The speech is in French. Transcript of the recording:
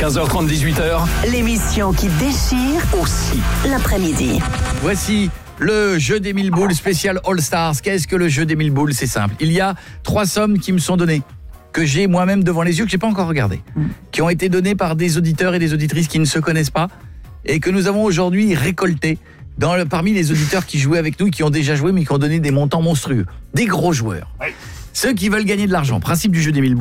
15h30, 18h. L'émission qui déchire Aussi. l'après-midi. Voici le jeu des 1000 boules spécial All Stars. Qu'est-ce que le jeu des 1000 boules? C'est simple. Il y a 3 sommes qui me sont données, que j'ai moi-même devant les yeux, que j'ai pas encore regardées, qui ont été données par des auditeurs et des auditrices qui ne se connaissent pas et que nous avons aujourd'hui récoltées parmi les auditeurs qui jouaient avec nous, qui ont déjà joué mais qui ont donné des montants monstrueux. Des gros joueurs. Ceux qui veulent gagner de l'argent. Principe du jeu des 1000 boules.